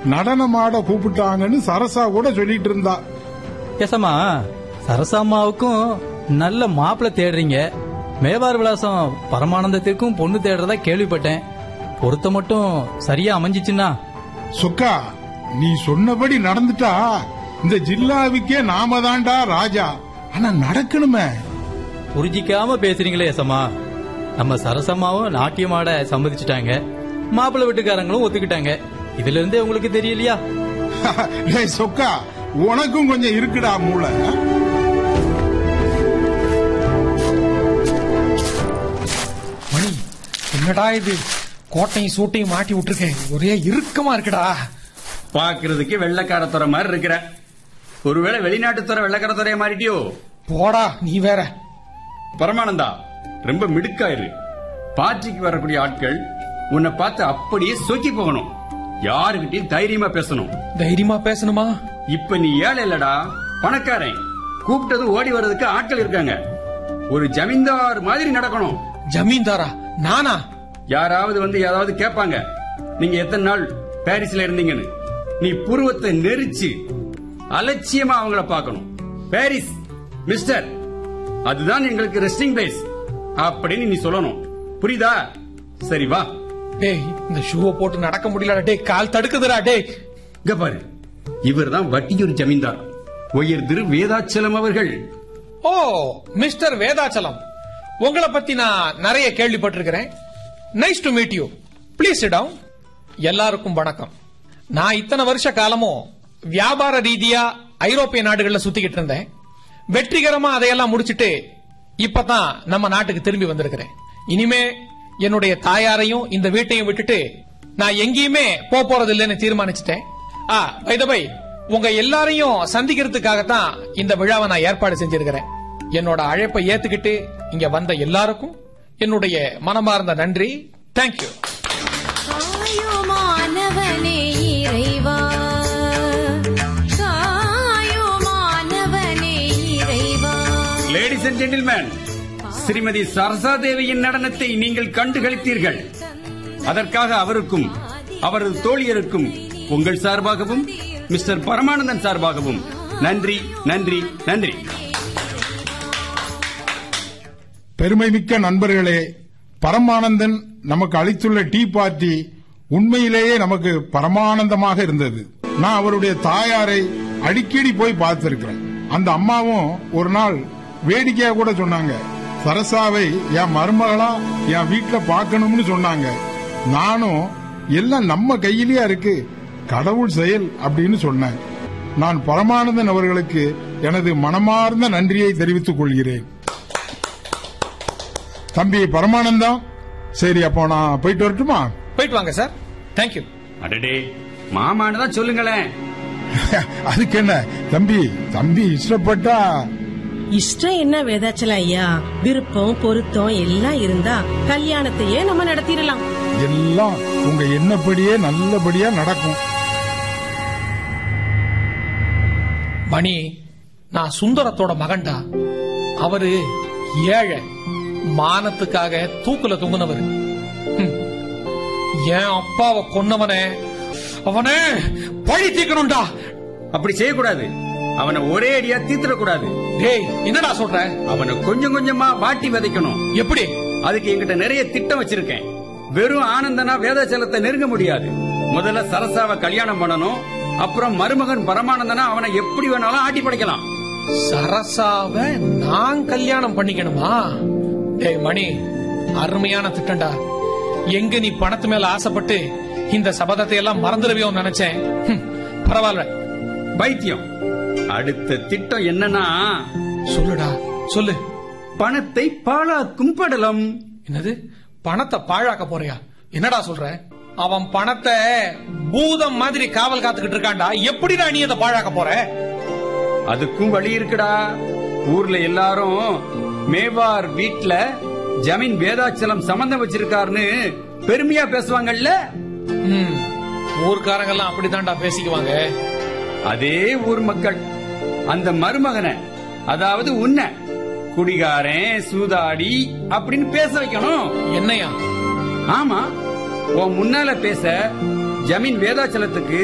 நடனமாட கூப்பிட்டாங்கன்னு சரசா கூட சொல்லிட்டு இருந்தா. ஏசம்மா, சரசாமாவுக்கும் நல்ல மாப்பிள்ளை தேடுறீங்க. மேவார் விலாசம் பரமானந்தத்திற்கும் பொண்ணு தேடுறதா கேள்விப்பட்டேன். பொருத்த மட்டும் சரியா அமைஞ்சிச்சுன்னா? சொக்கா, நீ சொன்னபடி நடந்துட்டா இந்த ஜில்லாவுக்கே நாம தான்டா ராஜா. ஆனா நடக்கணுமே. புரிஞ்சிக்காம பேசுறீங்களே ஏசம்மா. நம்ம சரசம்மாவும் நாட்டியமாட சம்மதிச்சுட்டாங்க, மாப்பிள்ளை வீட்டுக்காரங்களும் ஒத்துக்கிட்டாங்க. இதுல இருந்தே உங்களுக்கு தெரியலையா? சொக்கா, உனக்கும் கொஞ்சம் இருக்குடா மூளை. மணி, என்னடா இது? கோட்டையும் சூட்டையும் மாட்டி விட்டுருக்கேன், ஒரே இறுக்கமா இருக்குடா. பாக்குறதுக்கு வெள்ளக்காரத்துறை மாதிரி இருக்கிற. ஒருவேளை வெளிநாட்டுத்துறை வெள்ளக்காரத்துறைய மாறிட்டியோ? போடா நீ வேற. பரமானந்தா, ரொம்ப மிடுக்காயிரு. பார்ட்டிக்கு வரக்கூடிய ஆட்கள் உன்னை பார்த்து அப்படியே சொக்கி போகணும். யாருகிட்டையும் தைரியமா பேசணும். தைரியமா பேசணுமா? இப்ப நீ ஏழை இல்லடா, பணக்காரன். கூப்பிட்டது ஓடி வர்றதுக்கு ஆட்கள் இருக்காங்க. ஒரு ஜமீன்தார் மாதிரி நடக்கணும். ஜமீன்தாரா? நானா? யாராவது வந்து ஏதாவது கேட்பாங்க, நீங்க எத்தனை நாள் பாரிஸ்ல இருந்தீங்கன்னு. நீ புருவத்தை நெரிச்சு அலட்சியமா அவங்கள பார்க்கணும். பாரிஸ் மிஸ்டர், அதுதான் எங்களுக்கு ரெஸ்டிங் பிளேஸ் அப்படின்னு நீ சொல்லணும். புரியுதா? சரி வா. டேய், இந்த ஷூவை போட்டு நடக்க முடியல. டேய், கால் தடுக்குதுடா. டேய், இங்க பாரு, இவர் தான் வட்டியூர் ஜமீன்தார் உயர் திரு வேதாச்சலம் அவர்கள். ஓ, மிஸ்டர் வேதாச்சலம், உங்களை பத்தி நான் நிறைய கேள்விப்பட்டிருக்கிறேன். Nice to meet you. Please sit down. எல்லாருக்கும் வணக்கம். நான் இத்தனை வருஷ காலமும் வியாபார ரீதியா ஐரோப்பிய நாடுகள்ல சுத்திக்கிட்டு இருந்தேன். வெற்றிகரமா அதையெல்லாம் முடிச்சிட்டு இப்பதான் நம்ம நாட்டுக்கு திரும்பி வந்திருக்கிறேன். இனிமே என்னுடைய தாயாரையும் இந்த வீட்டையும் விட்டுட்டு நான் எங்கேயுமே போறது இல்லைன்னு தீர்மானிச்சிட்டேன். பை த பை, உங்க எல்லாரையும் சந்திக்கிறதுக்காகத்தான் இந்த விழாவை நான் ஏற்பாடு செஞ்சிருக்கிறேன். என்னோட அழைப்பை ஏத்துக்கிட்டு இங்க வந்த எல்லாருக்கும் என்னுடைய மனமார்ந்த நன்றி. Thank you. Ladies and gentleman, Srimathi Sarasa தேவியின் நடனத்தை நீங்கள் கண்டுகளித்தீர்கள். அதற்காக அவருக்கும் அவரது தோழியருக்கும் உங்கள் சார்பாகவும் மிஸ்டர் பரமானந்தன் சார்பாகவும் நன்றி நன்றி நன்றி. பெருமைமிக்க நண்பர்களே, பரமானந்தன் நமக்கு அளித்துள்ள டீ பார்ட்டி உண்மையிலேயே நமக்கு பரமானந்தமாக இருந்தது. நான் அவருடைய தாயாரை அடிக்கடி போய் பார்த்திருக்கிறேன். அந்த அம்மாவும் ஒரு நாள் வேடிக்கையா கூட சொன்னாங்க, சரசாவை என் மருமகளா என் வீட்டுல பார்க்கணும்னு சொன்னாங்க. நானும் எல்லாம் நம்ம கையிலேயே இருக்கு, கடவுள் செயல் அப்படின்னு சொன்னேன். நான் பரமானந்தன் அவர்களுக்கு எனது மனமார்ந்த நன்றியை தெரிவித்துக் கொள்கிறேன். தம்பி பரமானந்தம், சரி அப்போ நான் போயிட்டு வரட்டுமா? போயிட்டு வாங்க சார். தேங்க்யூ. அடடே, மாமான்னு தான் சொல்லுங்களேன். அதுக்கு என்ன தம்பி, தம்பி இஷ்டப்பட்டா. இஷ்டம் என்ன வேதாச்சல ஐயா, விருப்பம் பொருத்தம் எல்லாம் இருந்தா கல்யாணத்தையே நம்ம நடத்திடலாம். எல்லாம் உங்க எண்ணப்படியே நல்லபடியா நடக்கும். மணி, நான் சுந்தரத்தோட மகன்டா. அவரு ஏழை, மானத்துக்காக தூக்குல தொங்குனவர். என் அப்பாவை கொன்னவனே அவனே பழி தீர்க்கணும்டா. அப்படி செய்யக்கூடாது. அவனை ஒரே அடியா தீர்த்திடக்கூடாது. டேய், என்னடா சொல்ற? அவனை கொஞ்சம் கொஞ்சமா வாட்டி விதைக்கணும். எப்படி? அதுக்கு என்கிட்ட நிறைய திட்டம் வச்சிருக்கேன். வெறும் ஆனந்தனா வேதாச்சலத்தை நெருங்க முடியாது. முதல்ல சரசாவை கல்யாணம் பண்ணணும். அப்புறம் மருமகன் பரமானந்தனா அவனை எப்படி வேணாலும் ஆட்டி படைக்கலாம். சரசாவை நான் கல்யாணம் பண்ணிக்கணுமா? டேய் மணி, அருமையான திட்டம்டா. எங்க நீ பணத்து மேல ஆசைப்பட்டு இந்த சபதத்தை எல்லாம் மறந்துடுவியோ நினைச்சேன். பரவாயில்ல. பைத்தியம். அடுத்த திட்டம் என்னன்னா, சொல்லுடா சொல்லு. பணத்தை பாழாக்கும் படலம். என்னது? பணத்தை பாழாக்க போறியா? என்னடா சொல்ற? அவன் பணத்தை பூதம் மாதிரி காவல் காத்துக்கிட்டு இருக்கான்டா. எப்படிடா நீ அதை பாழாக்க போற? அதுக்கும் வழி இருக்குடா. ஊர்ல எல்லாரும் மேவார் வீட்ல ஜமீன் வேதாச்சலம் சம்பந்தம் வச்சிருக்காருன்னு பெருமையா பேசுவாங்கல்ல. ஊர்க்காரங்க எல்லாம் அப்படித்தான்டா பேசிக்குவாங்க. அதே ஊர் மக்கள் அந்த மருமகனை, அதாவது உன்னை குடிகாரன் சூதாடி அப்படின்னு பேச வைக்கணும். என்னையா? ஆமா, உன் முன்னால பேச ஜமீன் வேதாச்சலத்துக்கு